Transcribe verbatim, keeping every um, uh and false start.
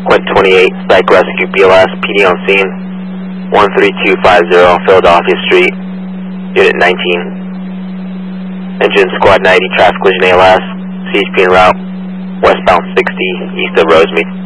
Quint twenty-eight, Psych Rescue, B L S, P D on scene, one three two five zero, Philadelphia Street, Unit nineteen. Engine Squad ninety, traffic collision A L S, C H P en route, westbound sixty, east of Rosemead.